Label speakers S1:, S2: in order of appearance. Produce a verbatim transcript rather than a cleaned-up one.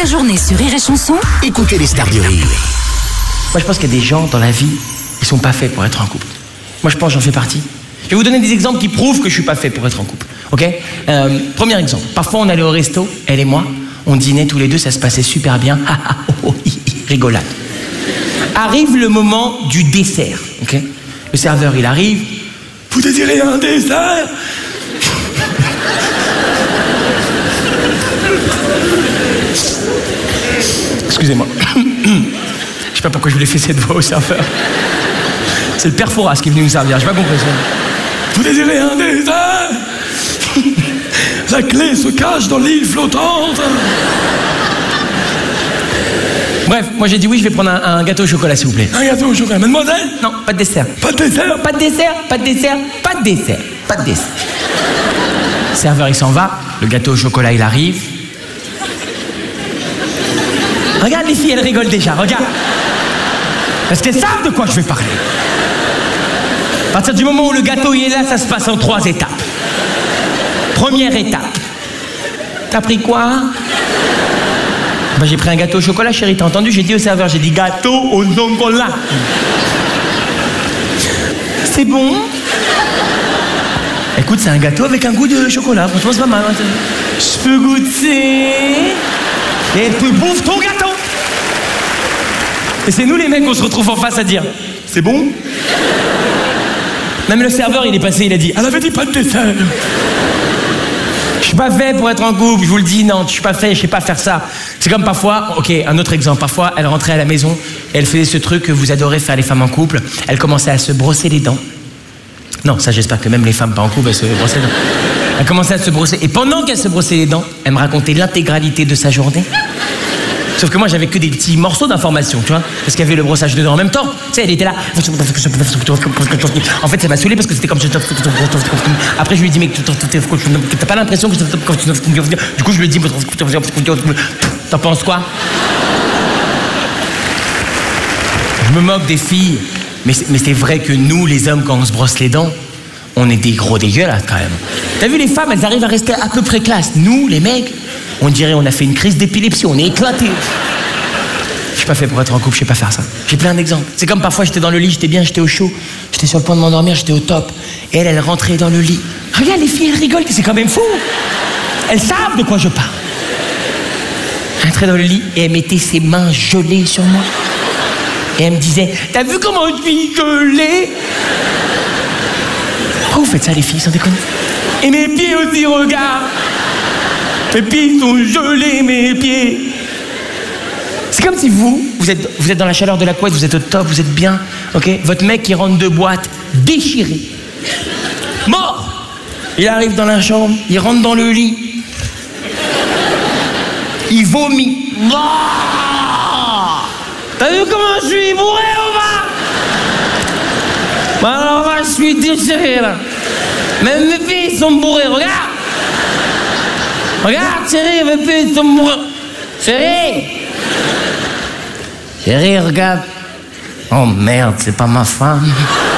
S1: la journée sur Rire et Chanson,
S2: écoutez les stars du rire.
S3: Moi, je pense qu'il y a des gens dans la vie, ils sont pas faits pour être en couple. Moi, je pense que j'en fais partie. Je vais vous donner des exemples qui prouvent que je suis pas fait pour être en couple. Ok euh, Premier exemple. Parfois, on allait au resto, elle et moi, on dînait tous les deux, ça se passait super bien. Ah, ah, oh, oh, hi, hi, rigolade. Arrive le moment du dessert. Ok Le serveur, il arrive. Vous désirez un dessert? Excusez-moi. Je sais pas pourquoi je voulais faire cette voix au serveur. C'est le père Fouras qui est venu nous servir, j'ai pas compris ça. Vous désirez un dessert? La clé se cache dans l'île flottante. Bref, moi j'ai dit oui, je vais prendre un, un gâteau au chocolat s'il vous plaît. Un gâteau au chocolat, mademoiselle? Non, pas de dessert. Pas de dessert? Pas de dessert, pas de dessert, pas de dessert, pas de dessert. Le serveur il s'en va, le gâteau au chocolat il arrive. Regarde les filles, elles rigolent déjà, regarde. Parce qu'elles savent de quoi je vais parler. À partir du moment où le gâteau il est là, ça se passe en trois étapes. Première étape. T'as pris quoi? Ben, j'ai pris un gâteau au chocolat, chérie, t'as entendu? J'ai dit au serveur, j'ai dit gâteau au chocolat. C'est bon? Écoute, c'est un gâteau avec un goût de chocolat, franchement c'est pas mal. Hein. Je peux goûter. Et tu bouffes ton gâteau. Et c'est nous les mecs qu'on se retrouve en face à dire c'est bon? Même le serveur il est passé, il a dit elle avait dit pas de dessert. Je suis pas fait pour être en couple, je vous le dis, non, je suis pas fait, je sais pas faire ça. C'est comme parfois, ok, un autre exemple, parfois elle rentrait à la maison et elle faisait ce truc que vous adorez faire les femmes en couple, elle commençait à se brosser les dents. Non, ça j'espère que même les femmes pas en couple, elles se brossaient les dents. Elle commençait à se brosser, et pendant qu'elle se brossait les dents, elle me racontait l'intégralité de sa journée. Sauf que moi j'avais que des petits morceaux d'informations, tu vois, parce qu'il y avait le brossage de dents en même temps. Tu sais, elle était là. En fait, ça m'a saoulé parce que c'était comme. Après, je lui ai dit, mais t'as pas l'impression que. Du coup, je lui ai dit, t'en penses quoi? Je me moque des filles, mais c'est vrai que nous, les hommes, quand on se brosse les dents, on est des gros dégueulasses quand même. T'as vu, les femmes, elles arrivent à rester à peu près classe. Nous, les mecs, on dirait on a fait une crise d'épilepsie, on est éclatés. Je suis pas fait pour être en couple, je sais pas faire ça. J'ai plein d'exemples. C'est comme parfois j'étais dans le lit, j'étais bien, j'étais au chaud, j'étais sur le point de m'endormir, j'étais au top. Et elle, elle rentrait dans le lit. Regarde, les filles, elles rigolent, c'est quand même fou. Elles savent de quoi je parle. Elle rentrait dans le lit et elle mettait ses mains gelées sur moi. Et elle me disait, t'as vu comment je suis gelée? Pourquoi vous faites ça, les filles, sans déconner? Et mes pieds aussi, regarde. Mes pieds sont gelés, mes pieds. C'est comme si vous, vous êtes, vous êtes dans la chaleur de la couette, vous êtes au top, vous êtes bien, ok? Votre mec qui rentre de boîte, déchiré. Mort! Il arrive dans la chambre, il rentre dans le lit. Il vomit. Oh! T'as vu comment je suis bourré ou pas? Bah alors là, je suis déchiré là. Même mes pieds sont bourrés, regarde! Regarde, chérie, mes pieds sont bourrés. Chérie! Chérie, regarde. Oh merde, c'est pas ma femme.